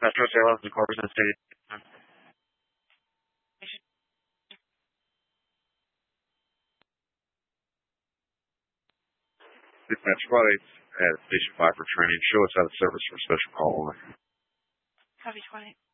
Metro Sales and Corpus City. Dispatch Squad 8 at Station 5 for training. Show us out of service for special call only. Copy 20.